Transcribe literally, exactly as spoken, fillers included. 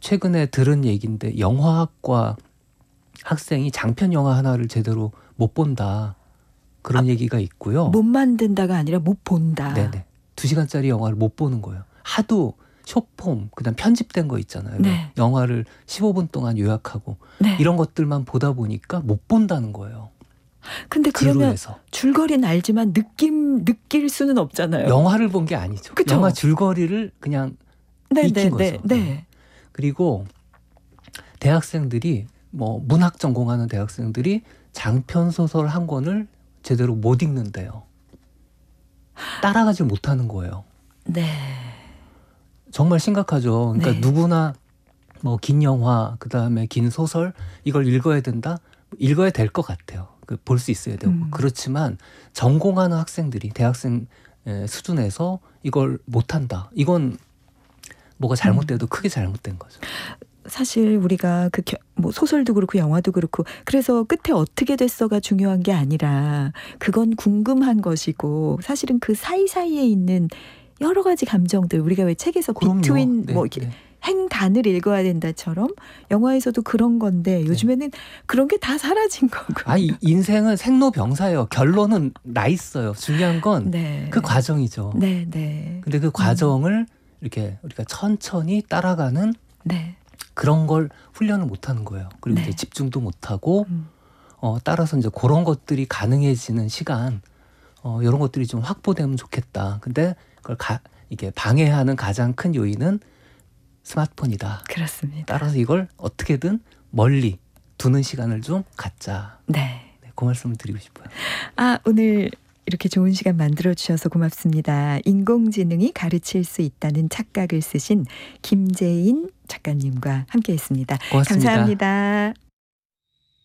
최근에 들은 얘기인데 영화학과 학생이 장편 영화 하나를 제대로 못 본다. 그런 아, 얘기가 있고요. 못 만든다가 아니라 못 본다. 네네. 두 시간짜리 영화를 못 보는 거예요. 하도 숏폼, 그다음 편집된 거 있잖아요. 네. 영화를 십오 분 동안 요약하고 네. 이런 것들만 보다 보니까 못 본다는 거예요. 근데 그러면 지루해서. 줄거리는 알지만 느낌 느낄 수는 없잖아요. 영화를 본 게 아니죠. 그쵸? 영화 줄거리를 그냥 네, 익힌 네, 거죠. 네, 네. 그리고 대학생들이 뭐 문학 전공하는 대학생들이 장편 소설 한 권을 제대로 못 읽는데요. 따라가지 못하는 거예요. 네. 정말 심각하죠. 그러니까 네. 누구나 뭐 긴 영화, 그다음에 긴 소설 이걸 읽어야 된다. 읽어야 될 것 같아요. 그 볼 수 있어야 되고. 음. 그렇지만 전공하는 학생들이 대학생 수준에서 이걸 못한다. 이건 뭐가 잘못돼도 음. 크게 잘못된 거죠. 사실 우리가 그 뭐 소설도 그렇고 영화도 그렇고 그래서 끝에 어떻게 됐어가 중요한 게 아니라 그건 궁금한 것이고 사실은 그 사이사이에 있는 여러 가지 감정들 우리가 왜 책에서 그럼요. 비트윈 네, 뭐 이렇게 네. 행단을 읽어야 된다처럼 영화에서도 그런 건데 요즘에는 네. 그런 게 다 사라진 거고. 아, 인생은 생로병사예요. 결론은 나 있어요. 중요한 건 그 네. 과정이죠. 네, 네. 근데 그 과정을 음. 이렇게 우리가 천천히 따라가는 네. 그런 걸 훈련을 못 하는 거예요. 그리고 네. 이제 집중도 못 하고 음. 어, 따라서 이제 그런 것들이 가능해지는 시간 어, 이런 것들이 좀 확보되면 좋겠다. 근데 그걸 가, 이게 방해하는 가장 큰 요인은 스마트폰이다. 그렇습니다. 따라서 이걸 어떻게든 멀리 두는 시간을 좀 갖자. 네. 네, 그 말씀을 드리고 싶어요. 아, 오늘 이렇게 좋은 시간 만들어 주셔서 고맙습니다. 인공지능이 가르칠 수 있다는 착각을 쓰신 김재인 작가님과 함께했습니다. 고맙습니다. 감사합니다.